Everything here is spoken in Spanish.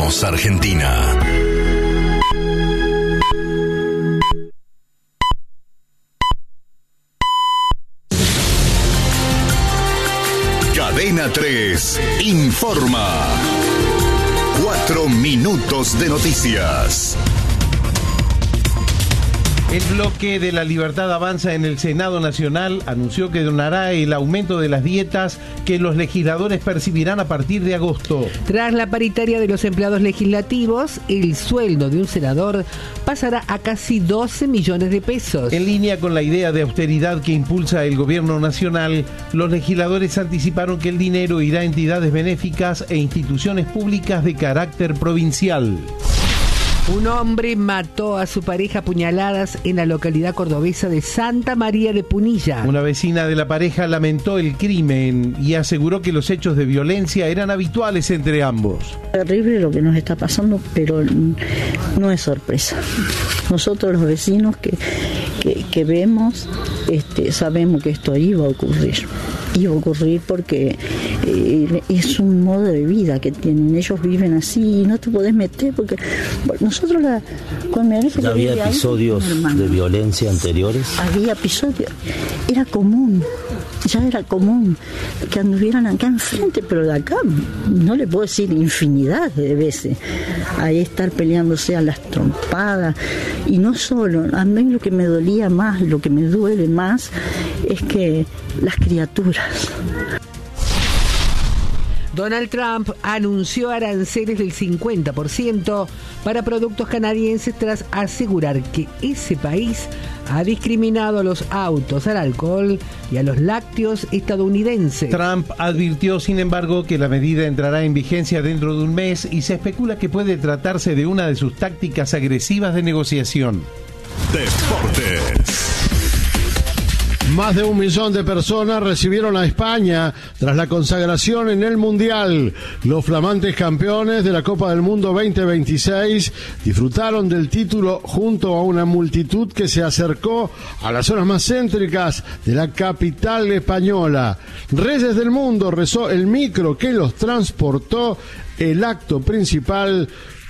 Somos Argentina. Cadena 3 informa. 4 minutos de noticias. El bloque de La Libertad Avanza en el Senado Nacional anunció que donará el aumento de las dietas que los legisladores percibirán a partir de agosto. Tras la paritaria de los empleados legislativos, el sueldo de un senador pasará a casi 12 millones de pesos. En línea con la idea de austeridad que impulsa el gobierno nacional, los legisladores anticiparon que el dinero irá a entidades benéficas e instituciones públicas de carácter provincial. Un hombre mató a su pareja a puñaladas en la localidad cordobesa de Santa María de Punilla. Una vecina de la pareja lamentó el crimen y aseguró que los hechos de violencia eran habituales entre ambos. Terrible lo que nos está pasando, pero no es sorpresa. Nosotros los vecinos que vemos, sabemos que esto iba a ocurrir. Iba a ocurrir porque es un modo de vida que tienen. Ellos viven así y no te podés meter porque nosotros con mi ¿Ya había episodios de violencia anteriores? Había episodios. Era común. Ya era común que anduvieran acá enfrente, pero de acá no le puedo decir infinidad de veces. Ahí estar peleándose a las trompadas. Y no solo, a mí lo que me dolía más, lo que me duele más, es que las criaturas. Donald Trump anunció aranceles del 50% para productos canadienses tras asegurar que ese país ha discriminado a los autos, al alcohol y a los lácteos estadounidenses. Trump advirtió, sin embargo, que la medida entrará en vigencia dentro de un mes y se especula que puede tratarse de una de sus tácticas agresivas de negociación. Deportes. Más de 1 millón de personas recibieron a España tras la consagración en el Mundial. Los flamantes campeones de la Copa del Mundo 2026 disfrutaron del título junto a una multitud que se acercó a las zonas más céntricas de la capital española. Reyes del Mundo rezó el micro que los transportó. El acto principal